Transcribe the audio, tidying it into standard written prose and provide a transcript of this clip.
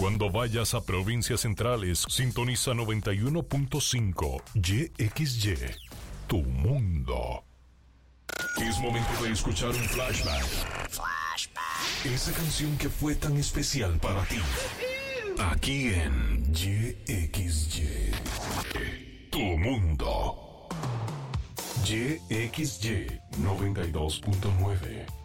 Cuando vayas a provincias centrales, sintoniza 91.5 YXY, tu mundo. Es momento de escuchar un flashback. Esa canción que fue tan especial para ti. Aquí en YXY, tu mundo. YXY 92.9.